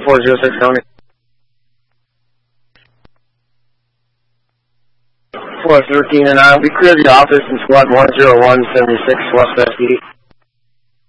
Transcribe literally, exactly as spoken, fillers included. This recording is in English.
four zero six, County. four thirteen and I, we cleared the office in squad one zero one seventy-six West S D.